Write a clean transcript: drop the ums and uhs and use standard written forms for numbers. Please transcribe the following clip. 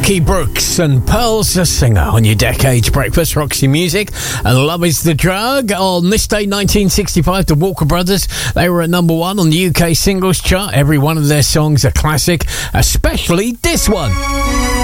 Bucky Brooks and Pearl's a Singer on your Decades Breakfast, Roxy Music, and Love is the Drug. On this day, 1965, the Walker Brothers, they were at number one on the UK singles chart. Every one of their songs a classic, especially this one.